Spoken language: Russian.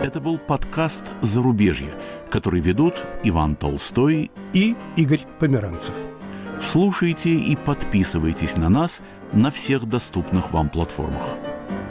Это был подкаст «Зарубежье», который ведут Иван Толстой и Игорь Померанцев. Слушайте и подписывайтесь на нас на всех доступных вам платформах.